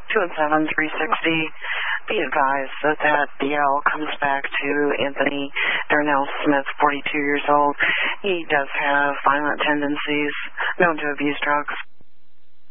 217-360. Be advised that that yell comes back to Anthony Darnell Smith, 42 years old. He does have violent tendencies, known to abuse drugs.